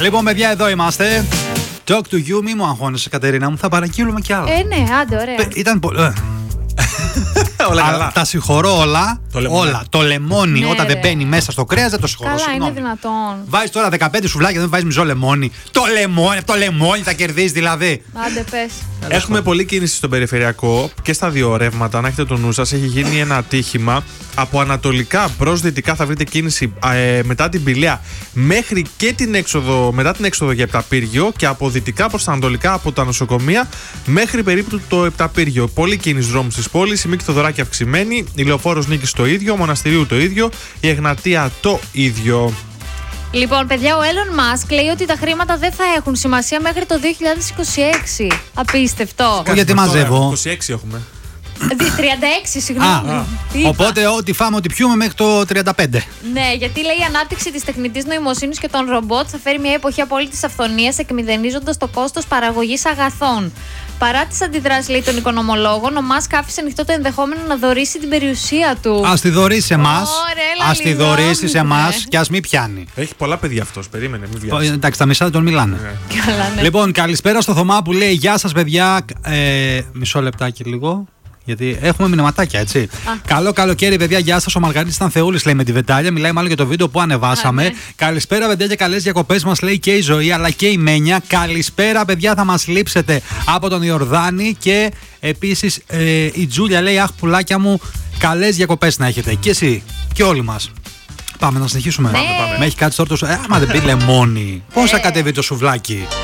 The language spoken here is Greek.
Λοιπόν, παιδιά, εδώ είμαστε. Talk to you, μη μου αγχώνεσαι, Κατερίνα μου, θα παραγγείλουμε κι άλλα. Ναι, άντε, ωραία. Ήταν πολύ. Όλα καλά. Τα συγχωρώ όλα. Όλα. Το λεμόνι, Ναι, όταν ρε. δεν μπαίνει μέσα στο κρέας, δεν το συγχωρώ. Καλά, συγγνώμη. είναι δυνατόν. Βάζεις τώρα 15 σουβλάκια, δεν βάζεις μισό λεμόνι. Το λεμόνι θα κερδίσει δηλαδή. Άντε, πες. Έχουμε πολλή κίνηση στον περιφερειακό και στα δύο ρεύματα. Αν έχετε το νου σας, έχει γίνει ένα ατύχημα. Από ανατολικά προς δυτικά θα βρείτε κίνηση μετά την Πηλαία μέχρι και μετά την έξοδο για Επταπύργιο, και από δυτικά προς τα ανατολικά από τα νοσοκομεία μέχρι περίπου το Επταπύργιο. Πολλή κίνηση δρόμους της πόλης. Η Μίκη Θοδωράκη αυξημένη, η Λεωφόρος Νίκης το ίδιο, Μοναστηρίου το ίδιο, η Εγνατία το ίδιο. Λοιπόν, παιδιά, ο Elon Musk λέει ότι τα χρήματα δεν θα έχουν σημασία μέχρι το 2026. Απίστευτο. Γιατί μαζεύω. 26 έχουμε. 36, συγγνώμη. Είπα. Οπότε ό,τι φάμε, ό,τι πιούμε μέχρι το 35. Ναι, γιατί λέει η ανάπτυξη της τεχνητής νοημοσύνης και των ρομπότ θα φέρει μια εποχή απόλυτης αυθονίας, εκμηδενίζοντας το κόστος παραγωγής αγαθών. Παρά τις αντιδράσεις, λέει, των οικονομολόγων, ο Μάσκ άφησε ανοιχτό το ενδεχόμενο να δωρήσει την περιουσία του. Ας τη δωρήσει σε εμάς. Ωραία, Ας τη δωρήσει σε εμάς και ας μην πιάνει. Έχει πολλά παιδιά αυτός, περίμενε, μην βιάζεις. Εντάξει, τα μισά δεν τον μιλάνε. Καλά, ναι. Λοιπόν, καλησπέρα στο Θωμά που λέει: Γεια σας, παιδιά. Μισό λεπτάκι λίγο. Γιατί έχουμε μηνυματάκια, έτσι. Καλό καλοκαίρι, παιδιά. Γεια σας. Ο Μαργαρίτης ήταν θεούλης, λέει, με τη Βετάλια. Μιλάει μάλλον για το βίντεο που ανεβάσαμε. Ναι. Καλησπέρα, παιδιά, και καλές διακοπές μας, λέει και η Ζωή, αλλά και η Μένια. Καλησπέρα, παιδιά. Θα μας λείψετε από τον Ιορδάνη. Και επίσης η Τζούλια λέει: Αχ, πουλάκια μου, καλές διακοπές να έχετε. Και εσύ και όλοι μας. Πάμε να συνεχίσουμε. Ναι. Με έχει κάτι τώρα το. Άμα δεν πει λεμόνι, πώς θα κατέβει το σουβλάκι.